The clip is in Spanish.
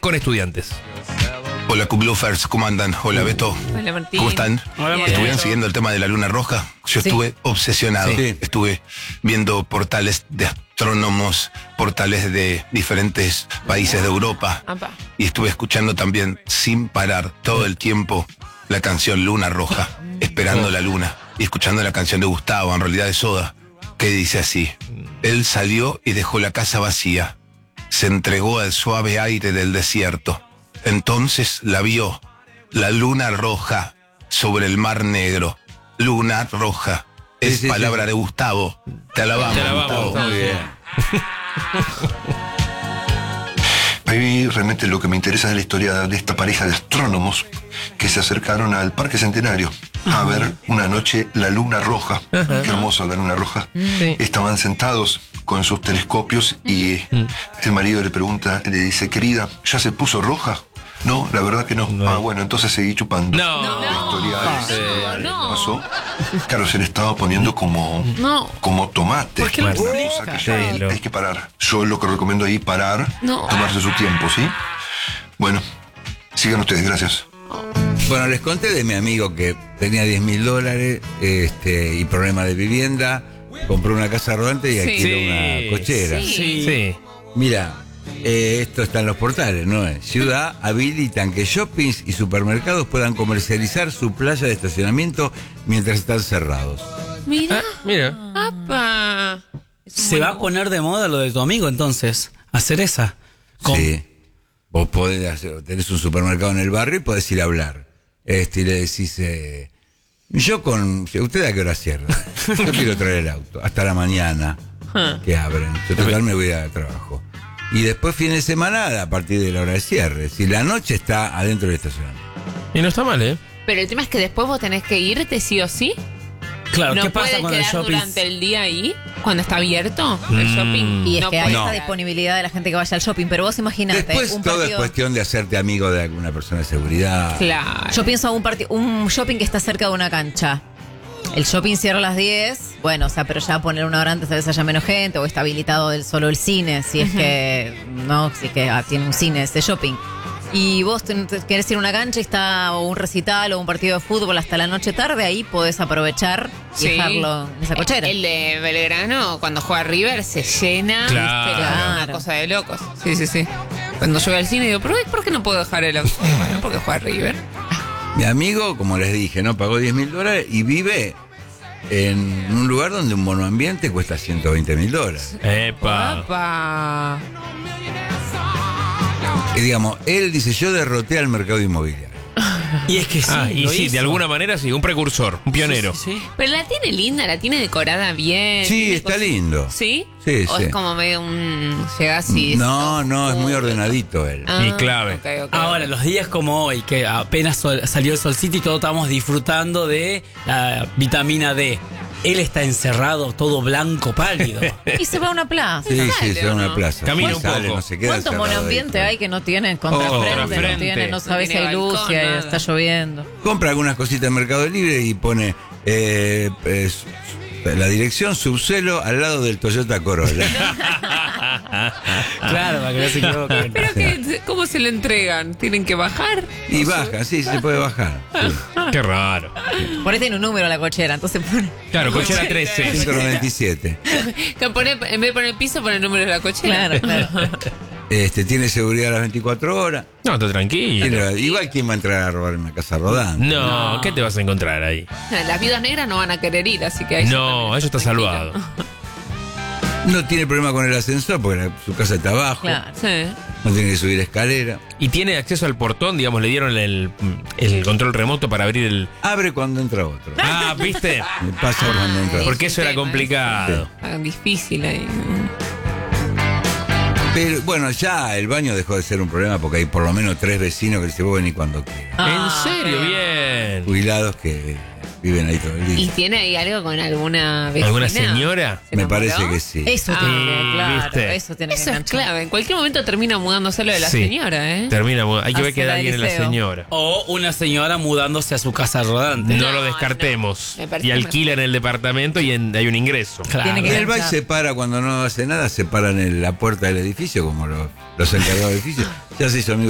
con estudiantes. Hola Kublufers, ¿cómo andan? Hola Beto. Hola Martín. ¿Cómo están? Hola, Martín. ¿Estuvieron siguiendo el tema de la luna roja? Yo estuve obsesionado. Sí. Estuve viendo portales de astrónomos, portales de diferentes países de Europa. Apa. Y estuve escuchando también sin parar todo el tiempo la canción Luna Roja, esperando la luna. Y escuchando la canción de Gustavo, en realidad de Soda, que dice así: él salió y dejó la casa vacía. Se entregó al suave aire del desierto. Entonces la vio, la luna roja sobre el mar negro. Luna roja. Es palabra de Gustavo. Te alabamos, Gustavo. Gustavo. Muy bien. A mí realmente lo que me interesa es la historia de esta pareja de astrónomos que se acercaron al Parque Centenario a ver una noche la luna roja. Qué hermoso la luna roja. Sí. Estaban sentados con sus telescopios y el marido le pregunta, le dice: querida, ¿ya se puso roja? No, la verdad que no. Ah, bueno, entonces seguí chupando. No. La historia no. pasó. Claro, se le estaba poniendo como tomate. ¿Por qué lo Una cosa explica? que ya Sí, hay que parar. Yo lo que recomiendo ahí, parar, No. tomarse su tiempo, ¿sí? Bueno, sigan ustedes, gracias. Bueno, les conté de mi amigo que tenía $10.000 y problema de vivienda, compró una casa rodante y alquiló una cochera. Sí. Mira, esto está en los portales, ¿no? Ciudad habilitan que shoppings y supermercados puedan comercializar su playa de estacionamiento mientras están cerrados. Mira. Mira. Apa. Se va a poner de moda lo de tu amigo, entonces, hacer esa. Sí. Vos podés hacer, tenés un supermercado en el barrio y podés ir a hablar. Y le decís, ¿usted a qué hora cierra? Yo quiero traer el auto. Hasta la mañana que abren. Yo total me voy a trabajo. Y después fin de semana a partir de la hora de cierre. Si la noche está adentro del estacionamiento. Y no está mal, ¿eh? Pero el tema es que después vos tenés que irte sí o sí. Claro, ¿No ¿qué pasa puedes con el quedar shopping? durante el día ahí? Cuando está abierto el shopping. Y es No que hay puedes. esta No. disponibilidad de la gente que vaya al shopping, pero vos imaginate Después un todo es partido. cuestión de hacerte amigo de alguna persona de seguridad. Claro. Yo pienso un shopping que está cerca de una cancha. El shopping cierra a las 10, bueno, o sea, pero ya poner una hora antes tal vez haya menos gente, o está habilitado solo el cine, si es que si es que tiene un cine ese shopping. Y vos querés ir a una cancha y está o un recital o un partido de fútbol hasta la noche tarde, ahí podés aprovechar y Sí. dejarlo en esa cochera. El de Belgrano, cuando juega River, se llena. Claro. ¿viste? Una Claro. cosa de locos. Sí. Cuando yo voy al cine digo, ¿pero por qué no puedo dejar el auto? Bueno, porque juega River. Mi amigo, como les dije, ¿no? Pagó $10.000 y vive en un lugar donde un monoambiente cuesta $120.000. Epa. Papá. Y digamos, él dice, yo derroté al mercado inmobiliario. Y es que sí. Y lo sí, hizo. de alguna manera sí, un precursor, un pionero. Sí. Pero la tiene linda, la tiene decorada bien. Sí, tiene está cosas- lindo. ¿Sí? Sí, ¿O sí. es como medio un... Llegás y... No, es muy ordenadito él. Y clave. Ok. Ahora, los días como hoy, que apenas salió el solcito y todos estamos disfrutando de la vitamina D. Él está encerrado, todo blanco, pálido. Y se va a una plaza. Sí, sale, se va a ¿o una no? plaza. Camina un Sale, poco. no se queda ¿Cuánto encerrado monoambiente ahí. hay que no tienen contrafrente? contrafrente. No sabes si No tiene hay luz, balcón, si nada. está lloviendo. Compra algunas cositas en Mercado Libre y pone la dirección Subsuelo al lado del Toyota Corolla. Claro, para que no se equivoquen. Pero que, ¿cómo se le entregan? ¿Tienen que bajar? Y baja, sí, se puede bajar. Sí. Qué raro. Por ahí tiene un número la cochera, entonces pone. Claro, cochera 13. 597. Que en vez de poner piso, pone el número de la cochera. Claro. Tiene seguridad a las 24 horas. No, está tranquilo. Igual, ¿quién va a entrar a robar en una casa rodante? No, ¿qué te vas a encontrar ahí? Las viudas negras no van a querer ir, así que ahí No, eso está salvado. No tiene problema con el ascensor porque su casa está abajo. Claro. Sí. No tiene que subir escalera. Y tiene acceso al portón, digamos, le dieron el control remoto para abrir el... Abre cuando entra otro. Ah, ¿viste? Me pasa cuando entra otro. Porque eso era tema, complicado. Difícil ahí. Pero bueno, ya el baño dejó de ser un problema porque hay por lo menos 3 vecinos que dicen, vos venís cuando quieras. ¿En serio? Bien. Jubilados que viven ahí todo el ¿Y día. tiene ahí algo con alguna vecina? ¿Alguna señora? ¿Se Me enamoró? parece que sí. Eso tiene que, Ah, claro, ¿viste? eso tiene que Eso es enganchar. clave. En cualquier momento termina mudándose lo de la Sí. señora, ¿eh? Termina, hay que ver Hace qué edad la tiene la liceo. señora. O una señora mudándose a su casa rodante. No lo descartemos. no. Me parece Y alquilan el departamento y hay un ingreso. Claro. Tiene Y que el baile enganchar. se para cuando no hace nada, se paran en la puerta del edificio, como los encargados del edificio. Ya se hizo amigo